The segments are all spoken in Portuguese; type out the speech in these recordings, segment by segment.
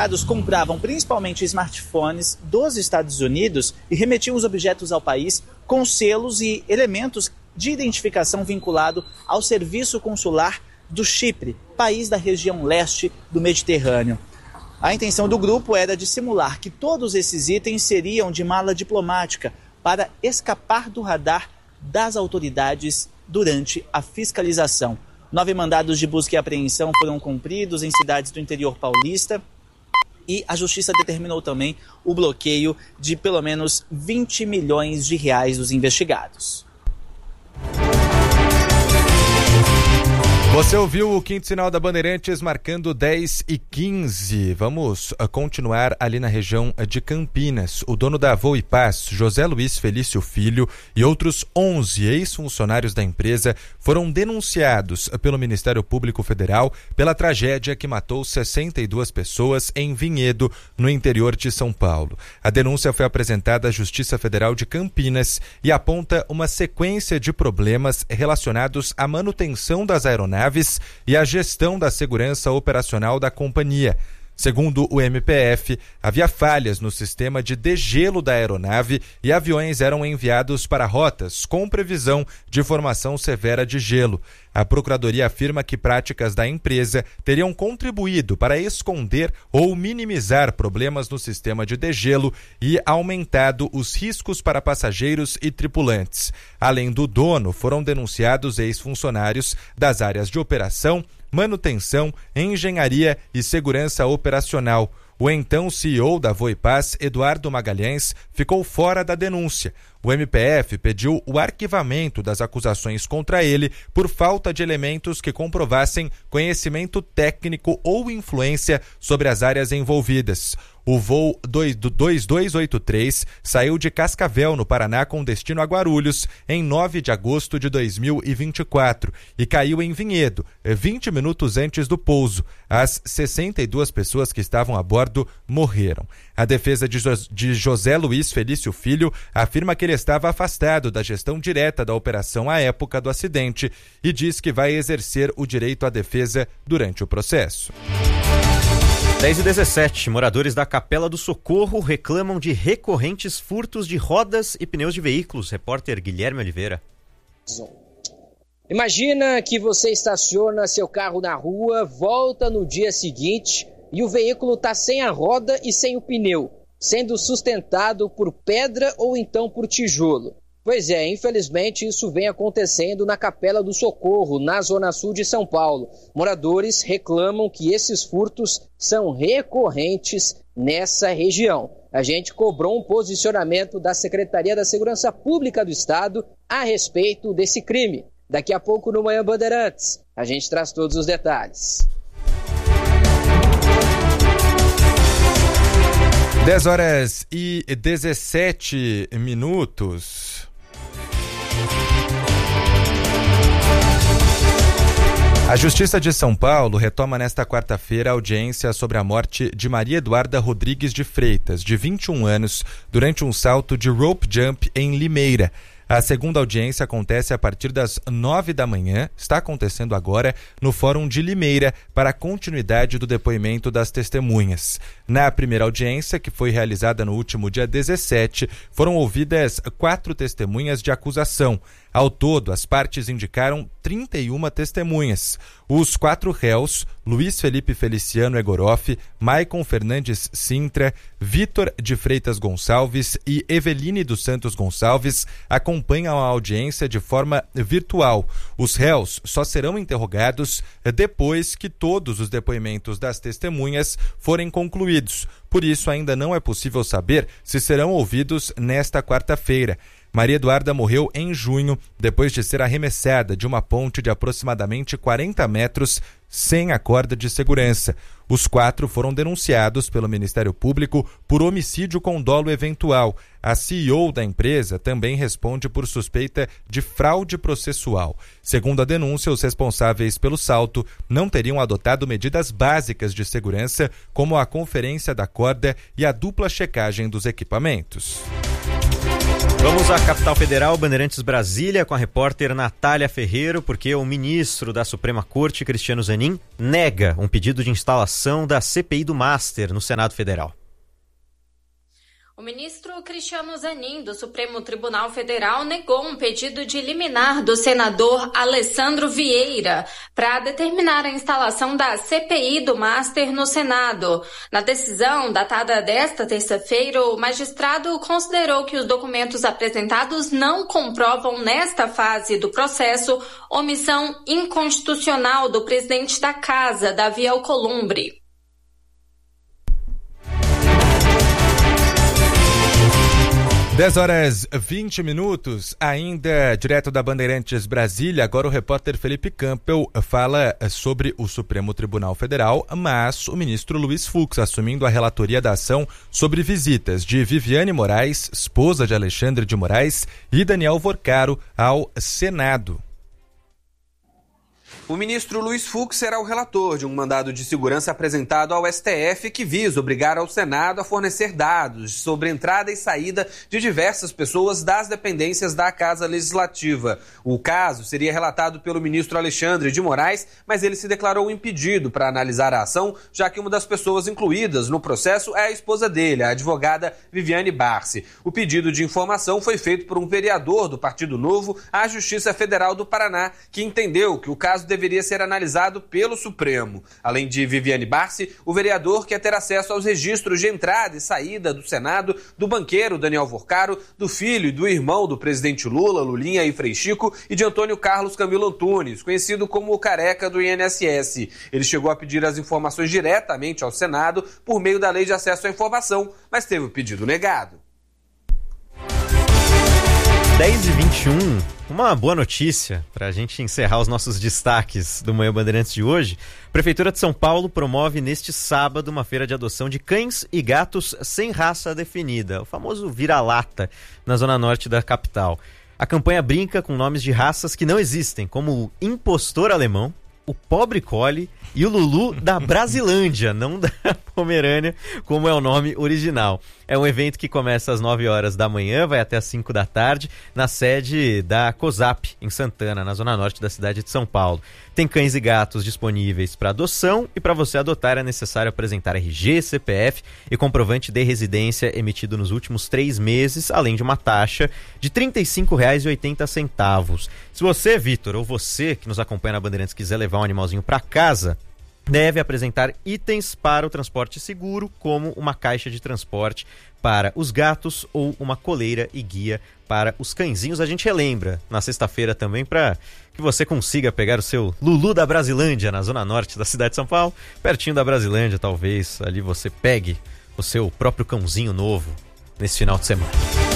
investigados compravam principalmente smartphones dos Estados Unidos e remetiam os objetos ao país com selos e elementos de identificação vinculado ao serviço consular do Chipre, país da região leste do Mediterrâneo. A intenção do grupo era de simular que todos esses itens seriam de mala diplomática para escapar do radar das autoridades durante a fiscalização. 9 mandados de busca e apreensão foram cumpridos em cidades do interior paulista e a Justiça determinou também o bloqueio de pelo menos 20 milhões de reais dos investigados. Você ouviu o Quinto Sinal da Bandeirantes marcando 10h15. Vamos continuar ali na região de Campinas. O dono da Voo e Paz, José Luiz Felício Filho, e outros 11 ex-funcionários da empresa foram denunciados pelo Ministério Público Federal pela tragédia que matou 62 pessoas em Vinhedo, no interior de São Paulo. A denúncia foi apresentada à Justiça Federal de Campinas e aponta uma sequência de problemas relacionados à manutenção das aeronaves e a gestão da segurança operacional da companhia. Segundo o MPF, havia falhas no sistema de degelo da aeronave e aviões eram enviados para rotas com previsão de formação severa de gelo. A Procuradoria afirma que práticas da empresa teriam contribuído para esconder ou minimizar problemas no sistema de degelo e aumentado os riscos para passageiros e tripulantes. Além do dono, foram denunciados ex-funcionários das áreas de operação, manutenção, engenharia e segurança operacional. O então CEO da Voo e Paz, Eduardo Magalhães, ficou fora da denúncia. O MPF pediu o arquivamento das acusações contra ele por falta de elementos que comprovassem conhecimento técnico ou influência sobre as áreas envolvidas. O voo 2283 saiu de Cascavel, no Paraná, com destino a Guarulhos, em 9 de agosto de 2024 e caiu em Vinhedo, 20 minutos antes do pouso. As 62 pessoas que estavam a bordo morreram. A defesa de José Luiz Felício Filho afirma que ele estava afastado da gestão direta da operação à época do acidente e diz que vai exercer o direito à defesa durante o processo. 10h17, moradores da Capela do Socorro reclamam de recorrentes furtos de rodas e pneus de veículos. Repórter Guilherme Oliveira. Imagina que você estaciona seu carro na rua, volta no dia seguinte e o veículo está sem a roda e sem o pneu, sendo sustentado por pedra ou então por tijolo. Pois é, infelizmente isso vem acontecendo na Capela do Socorro, na zona sul de São Paulo. Moradores reclamam que esses furtos são recorrentes nessa região. A gente cobrou um posicionamento da Secretaria da Segurança Pública do Estado a respeito desse crime. Daqui a pouco no Manhã Bandeirantes, a gente traz todos os detalhes. 10h17. A Justiça de São Paulo retoma nesta quarta-feira a audiência sobre a morte de Maria Eduarda Rodrigues de Freitas, de 21 anos, durante um salto de rope jump em Limeira. A segunda audiência acontece a partir das 9 da manhã, está acontecendo agora, no Fórum de Limeira, para a continuidade do depoimento das testemunhas. Na primeira audiência, que foi realizada no último dia 17, foram ouvidas 4 testemunhas de acusação. Ao todo, as partes indicaram 31 testemunhas. Os 4 réus, Luiz Felipe Feliciano Egoroff, Maicon Fernandes Sintra, Vitor de Freitas Gonçalves e Eveline dos Santos Gonçalves, acompanham a audiência de forma virtual. Os réus só serão interrogados depois que todos os depoimentos das testemunhas forem concluídos. Por isso, ainda não é possível saber se serão ouvidos nesta quarta-feira. Maria Eduarda morreu em junho, depois de ser arremessada de uma ponte de aproximadamente 40 metros sem a corda de segurança. Os 4 foram denunciados pelo Ministério Público por homicídio com dolo eventual. A CEO da empresa também responde por suspeita de fraude processual. Segundo a denúncia, os responsáveis pelo salto não teriam adotado medidas básicas de segurança, como a conferência da corda e a dupla checagem dos equipamentos. Vamos à capital federal, Bandeirantes Brasília, com a repórter Natália Ferreiro, porque o ministro da Suprema Corte, Cristiano Zanin, nega um pedido de instalação da CPI do Master no Senado Federal. O ministro Cristiano Zanin, do Supremo Tribunal Federal, negou um pedido de liminar do senador Alessandro Vieira para determinar a instalação da CPI do Master no Senado. Na decisão, datada desta terça-feira, o magistrado considerou que os documentos apresentados não comprovam, nesta fase do processo, omissão inconstitucional do presidente da Casa, Davi Alcolumbre. 10h20, ainda direto da Bandeirantes Brasília. Agora o repórter Felipe Campbell fala sobre o Supremo Tribunal Federal, mas o ministro Luiz Fux assumindo a relatoria da ação sobre visitas de Viviane Moraes, esposa de Alexandre de Moraes, e Daniel Vorcaro ao Senado. O ministro Luiz Fux será o relator de um mandado de segurança apresentado ao STF que visa obrigar ao Senado a fornecer dados sobre entrada e saída de diversas pessoas das dependências da Casa Legislativa. O caso seria relatado pelo ministro Alexandre de Moraes, mas ele se declarou impedido para analisar a ação, já que uma das pessoas incluídas no processo é a esposa dele, a advogada Viviane Barsi. O pedido de informação foi feito por um vereador do Partido Novo à Justiça Federal do Paraná, que entendeu que o caso deveria ser analisado pelo Supremo. Além de Viviane Barsi, o vereador quer ter acesso aos registros de entrada e saída do Senado do banqueiro Daniel Vorcaro, do filho e do irmão do presidente Lula, Lulinha e Frei Chico, e de Antônio Carlos Camilo Antunes, conhecido como o careca do INSS. Ele chegou a pedir as informações diretamente ao Senado por meio da Lei de Acesso à Informação, mas teve o pedido negado. 10h21, uma boa notícia para a gente encerrar os nossos destaques do Manhã Bandeirantes de hoje. A Prefeitura de São Paulo promove neste sábado uma feira de adoção de cães e gatos sem raça definida, o famoso vira-lata, na zona norte da capital. A campanha brinca com nomes de raças que não existem, como o impostor alemão, o pobre collie e o Lulu da Brasilândia, não da Pomerânia, como é o nome original. É um evento que começa às 9 horas da manhã, vai até às 5 da tarde, na sede da COSAP, em Santana, na zona norte da cidade de São Paulo. Tem cães e gatos disponíveis para adoção e para você adotar é necessário apresentar RG, CPF e comprovante de residência emitido nos últimos 3 meses, além de uma taxa de R$ 35,80. Se você, Vitor, ou você que nos acompanha na Bandeirantes quiser levar um animalzinho para casa, deve apresentar itens para o transporte seguro, como uma caixa de transporte para os gatos ou uma coleira e guia para os cãezinhos. A gente relembra na sexta-feira também para que você consiga pegar o seu Lulu da Brasilândia, na zona norte da cidade de São Paulo, pertinho da Brasilândia, talvez ali você pegue o seu próprio cãozinho novo nesse final de semana.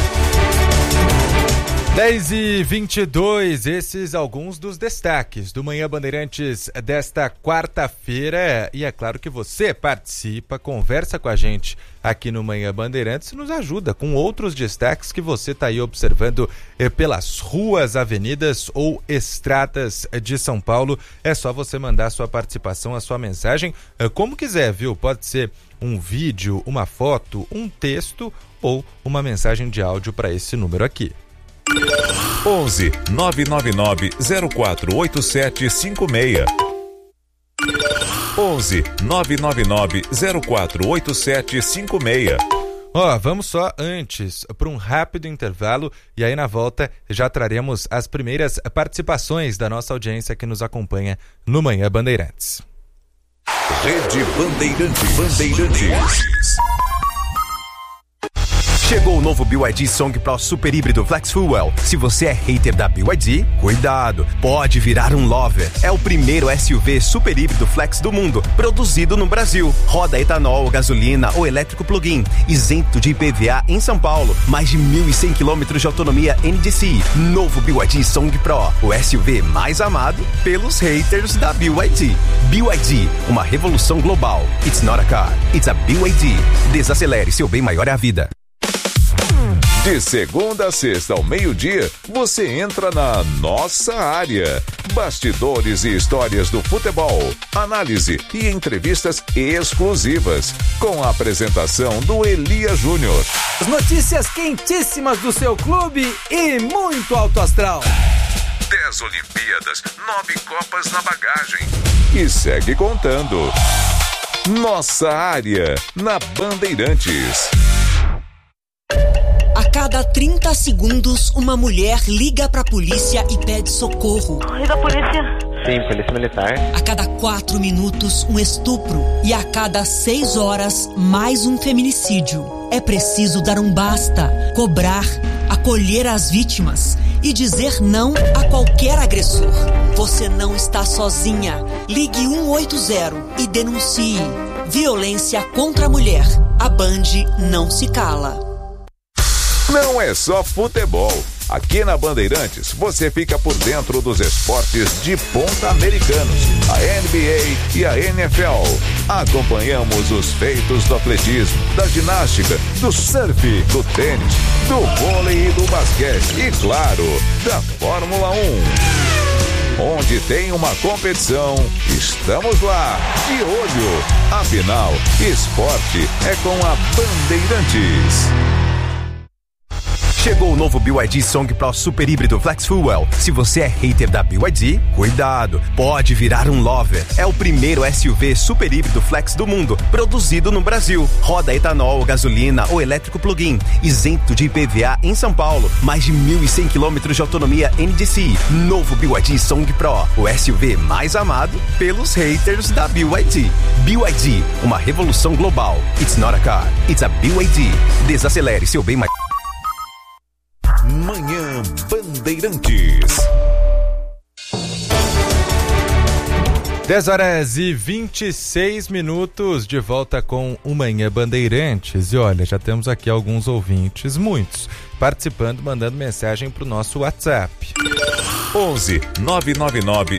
10h22, esses alguns dos destaques do Manhã Bandeirantes desta quarta-feira. E é claro que você participa, conversa com a gente aqui no Manhã Bandeirantes e nos ajuda com outros destaques que você está aí observando pelas ruas, avenidas ou estradas de São Paulo. É só você mandar a sua participação, a sua mensagem, como quiser, viu? Pode ser um vídeo, uma foto, um texto ou uma mensagem de áudio para esse número aqui. 11 999 048756. 11 999 048756. Vamos só antes para um rápido intervalo e aí na volta já traremos as primeiras participações da nossa audiência que nos acompanha no Manhã Bandeirantes. Rede Bandeirantes. Chegou o novo BYD Song Pro Super Híbrido Flex Fuel. Se você é hater da BYD, cuidado, pode virar um lover. É o primeiro SUV super híbrido flex do mundo, produzido no Brasil. Roda etanol, gasolina ou elétrico plug-in, isento de IPVA em São Paulo. Mais de 1.100 km de autonomia NDC. Novo BYD Song Pro, o SUV mais amado pelos haters da BYD. BYD, uma revolução global. It's not a car, it's a BYD. Desacelere, seu bem maior é a vida. De segunda a sexta ao meio-dia, você entra na Nossa Área. Bastidores e histórias do futebol, análise e entrevistas exclusivas, com a apresentação do Elia Júnior. As notícias quentíssimas do seu clube e muito alto astral. 10 Olimpíadas, 9 Copas na bagagem. E segue contando. Nossa Área, na Bandeirantes. A cada 30 segundos, uma mulher liga pra polícia e pede socorro. E da polícia? Sim, polícia militar. A cada 4 minutos, um estupro. E a cada 6 horas, mais um feminicídio. É preciso dar um basta, cobrar, acolher as vítimas e dizer não a qualquer agressor. Você não está sozinha. Ligue 180 e denuncie. Violência contra a mulher. A Band não se cala. Não é só futebol. Aqui na Bandeirantes, você fica por dentro dos esportes de ponta americanos, a NBA e a NFL. Acompanhamos os feitos do atletismo, da ginástica, do surf, do tênis, do vôlei e do basquete e, claro, da Fórmula 1. Onde tem uma competição, estamos lá, de olho. Afinal, esporte é com a Bandeirantes. Chegou o novo BYD Song Pro Super Híbrido Flex Fuel. Se você é hater da BYD, cuidado, pode virar um lover. É o primeiro SUV super híbrido flex do mundo, produzido no Brasil. Roda etanol, gasolina ou elétrico plug-in, isento de IPVA em São Paulo. Mais de 1.100 km de autonomia NDCi. Novo BYD Song Pro, o SUV mais amado pelos haters da BYD. BYD, uma revolução global. It's not a car, it's a BYD. Desacelere seu bem mais... Manhã Bandeirantes. 10h26, de volta com o Manhã Bandeirantes. E olha, já temos aqui alguns ouvintes, muitos, participando, mandando mensagem pro nosso WhatsApp. 11 999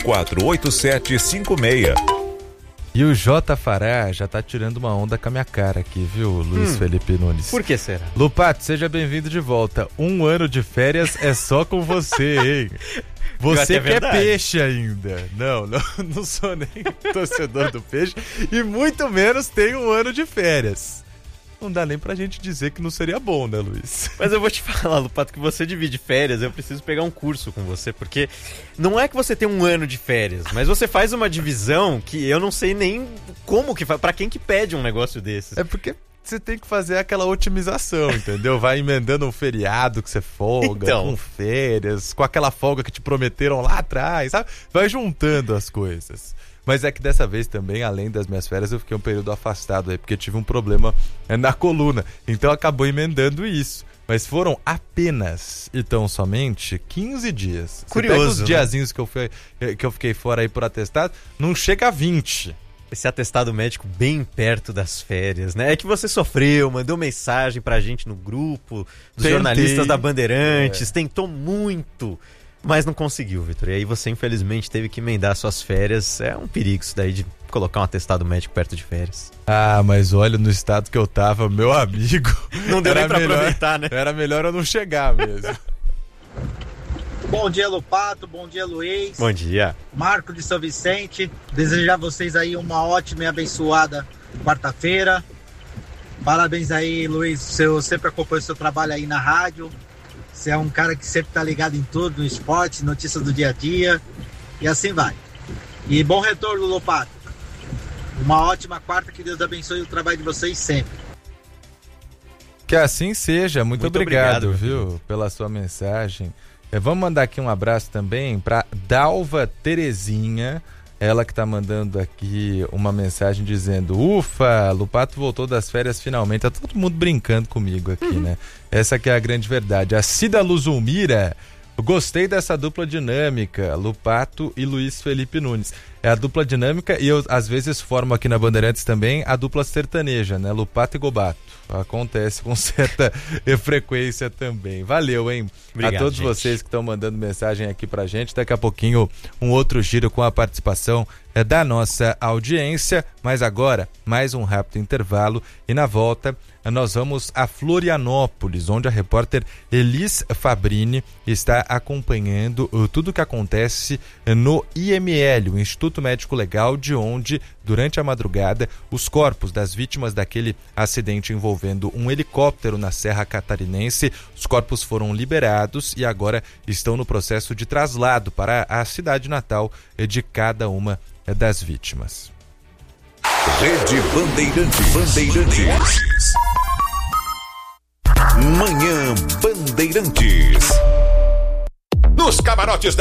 048756. E o J. Fará já tá tirando uma onda com a minha cara aqui, viu, Luiz Felipe Nunes? Por que será? Lupato, seja bem-vindo de volta. 1 ano de férias é só com você, hein? Você que é peixe ainda. Não sou nem torcedor do peixe e muito menos tenho 1 ano de férias. Não dá nem pra gente dizer que não seria bom, né, Luiz? Mas eu vou te falar, Lupato, que você divide férias, eu preciso pegar um curso com você, porque não é que você tem 1 ano de férias, mas você faz uma divisão que eu não sei nem como que faz, pra quem que pede um negócio desses. É porque você tem que fazer aquela otimização, entendeu? Vai emendando um feriado que você folga, então, com férias, com aquela folga que te prometeram lá atrás, sabe? Vai juntando as coisas. Mas é que dessa vez também, além das minhas férias, eu fiquei um período afastado aí, porque tive um problema na coluna. Então acabou emendando isso. Mas foram apenas e tão somente 15 dias. Curioso, você pega os né? diazinhos que eu fiquei fora aí por atestado, não chega a 20. Esse atestado médico bem perto das férias, né? É que você sofreu, mandou mensagem pra gente no grupo, dos jornalistas da Bandeirantes, tentou muito, mas não conseguiu, Vitor. E aí você, infelizmente, teve que emendar suas férias. É um perigo isso daí de colocar um atestado médico perto de férias. Ah, mas olha, no estado que eu tava, meu amigo... Não deu nem pra aproveitar, né? Era melhor eu não chegar mesmo. Bom dia, Lupato. Bom dia, Luiz. Bom dia. Marco de São Vicente. Desejar a vocês aí uma ótima e abençoada quarta-feira. Parabéns aí, Luiz. Eu sempre acompanho o seu trabalho aí na rádio. Você é um cara que sempre tá ligado em tudo, no esporte, notícias do dia a dia. E assim vai. E bom retorno, Lupato. Uma ótima quarta, que Deus abençoe o trabalho de vocês sempre. Que assim seja. Muito obrigado, viu, pela sua mensagem. Vamos mandar aqui um abraço também para Dalva Terezinha, ela que tá mandando aqui uma mensagem dizendo: ufa, Lupato voltou das férias finalmente. Tá todo mundo brincando comigo aqui, né? Essa que é a grande verdade. A Cida Luzumira: gostei dessa dupla dinâmica, Lupato e Luiz Felipe Nunes. É a dupla dinâmica e eu às vezes formo aqui na Bandeirantes também a dupla sertaneja, né? Lupato e Gobato. Acontece com certa frequência também. Valeu, hein? Obrigado, a todos vocês que estão mandando mensagem aqui pra gente. Daqui a pouquinho um outro giro com a participação da nossa audiência. Mas agora, mais um rápido intervalo e na volta nós vamos a Florianópolis, onde a repórter Elis Fabrini está acompanhando tudo o que acontece no IML, o Instituto Médico Legal, de onde, durante a madrugada, os corpos das vítimas daquele acidente envolvendo um helicóptero na Serra Catarinense, os corpos foram liberados e agora estão no processo de traslado para a cidade natal de cada uma das vítimas. Rede Bandeirantes. Manhã Bandeirantes. Nos camarotes da